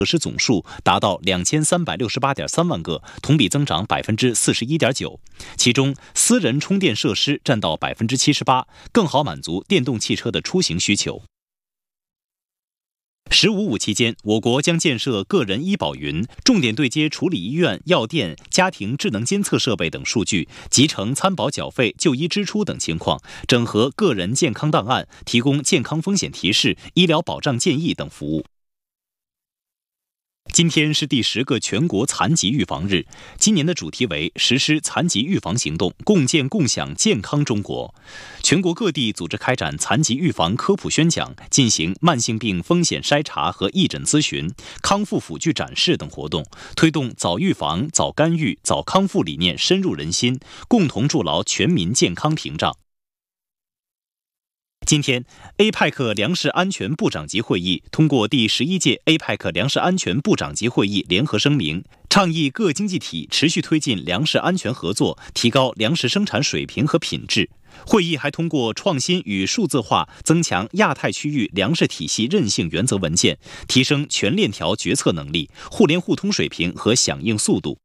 设施总数达到2368.3万个，同比增长41.9%。其中，私人充电设施占到78%，更好满足电动汽车的出行需求。“15+5”期间，我国将建设个人医保云，重点对接处理医院、药店、家庭智能监测设备等数据，集成参保缴费、就医支出等情况，整合个人健康档案，提供健康风险提示、医疗保障建议等服务。今天是第10个全国残疾预防日，今年的主题为实施残疾预防行动，共建共享健康中国。全国各地组织开展残疾预防科普宣讲，进行慢性病风险筛查和义诊咨询、康复辅具展示等活动，推动早预防、早干预、早康复理念深入人心，共同筑牢全民健康屏障。今天 ，APEC 粮食安全部长级会议通过第11届 APEC 粮食安全部长级会议联合声明，倡议各经济体持续推进粮食安全合作，提高粮食生产水平和品质。会议还通过创新与数字化增强亚太区域粮食体系韧性原则文件，提升全链条决策能力、互联互通水平和响应速度。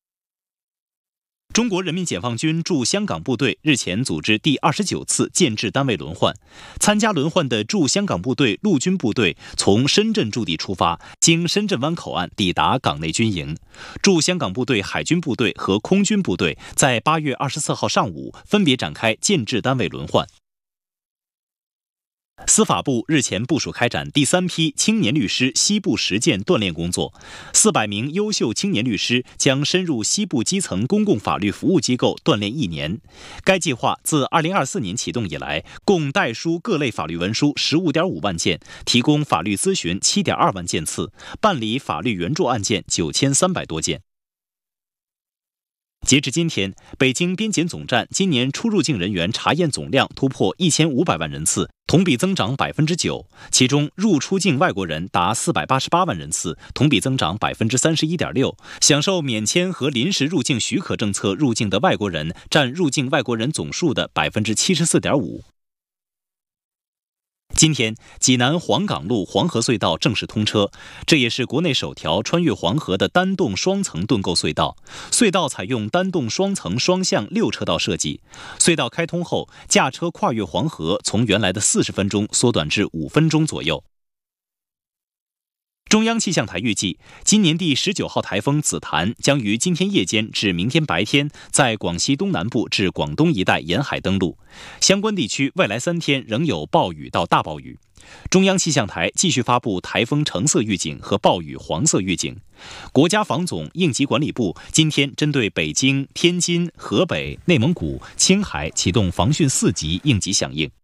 中国人民解放军驻香港部队日前组织第29次建制单位轮换，参加轮换的驻香港部队陆军部队从深圳驻地出发，经深圳湾口岸抵达港内军营。驻香港部队海军部队和空军部队在8月24号上午分别展开建制单位轮换。司法部日前部署开展第3批青年律师西部实践锻炼工作，400名优秀青年律师将深入西部基层公共法律服务机构锻炼1年。该计划自2024年启动以来，共代书各类法律文书15.5万件，提供法律咨询7.2万件次，办理法律援助案件9300多件。截至今天，北京边检总站今年出入境人员查验总量突破1500万人次，同比增长9%，其中入出境外国人达488万人次，同比增长31.6%，享受免签和临时入境许可政策入境的外国人占入境外国人总数的74.5%。今天，济南黄岗路黄河隧道正式通车，这也是国内首条穿越黄河的单洞双层盾构隧道。隧道采用单洞双层双向6车道设计。隧道开通后，驾车跨越黄河从原来的40分钟缩短至5分钟左右。中央气象台预计，今年第19号台风紫檀将于今天夜间至明天白天在广西东南部至广东一带沿海登陆，相关地区未来3天仍有暴雨到大暴雨。中央气象台继续发布台风橙色预警和暴雨黄色预警。国家防总应急管理部今天针对北京、天津、河北、内蒙古、青海启动防汛4级应急响应。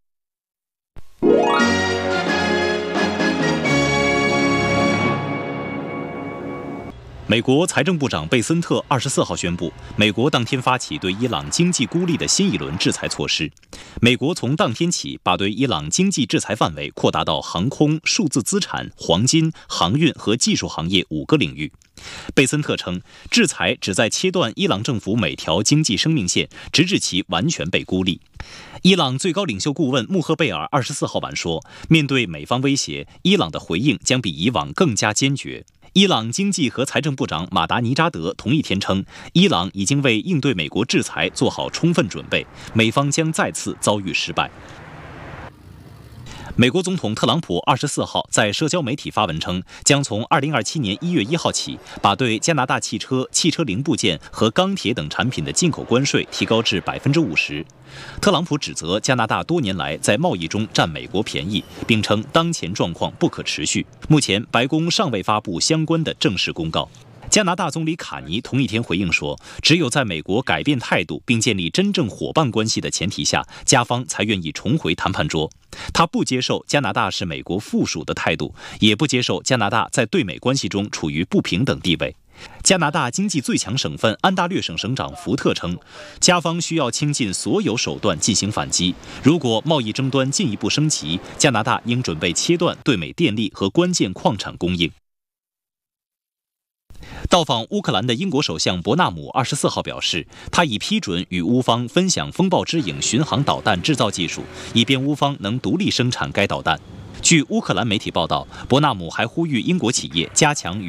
美国财政部长贝森特24号宣布，美国当天发起对伊朗经济孤立的新一轮制裁措施。美国从当天起把对伊朗经济制裁范围扩大到航空、数字资产、黄金、航运和技术行业5个领域。贝森特称，制裁旨在切断伊朗政府每条经济生命线，直至其完全被孤立。伊朗最高领袖顾问穆赫贝尔24号晚说，面对美方威胁，伊朗的回应将比以往更加坚决。伊朗经济和财政部长马达尼扎德同一天称，伊朗已经为应对美国制裁做好充分准备，美方将再次遭遇失败。美国总统特朗普24号在社交媒体发文称，将从2027年1月1号起，把对加拿大汽车、汽车零部件和钢铁等产品的进口关税提高至50%。特朗普指责加拿大多年来在贸易中占美国便宜，并称当前状况不可持续。目前，白宫尚未发布相关的正式公告。加拿大总理卡尼同一天回应说，只有在美国改变态度并建立真正伙伴关系的前提下，加方才愿意重回谈判桌。他不接受加拿大是美国附属的态度，也不接受加拿大在对美关系中处于不平等地位。加拿大经济最强省份安大略省省长福特称，加方需要倾尽所有手段进行反击。如果贸易争端进一步升级，加拿大应准备切断对美电力和关键矿产供应。到访乌克兰的英国首相伯纳姆24号表示，他已批准与乌方分享风暴之影巡航导弹制造技术，以便乌方能独立生产该导弹。 据乌克兰媒体报道，伯纳姆还呼吁英国企业加强与